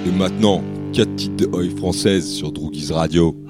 Et maintenant, 4 titres de Oi française sur Droogies Radio.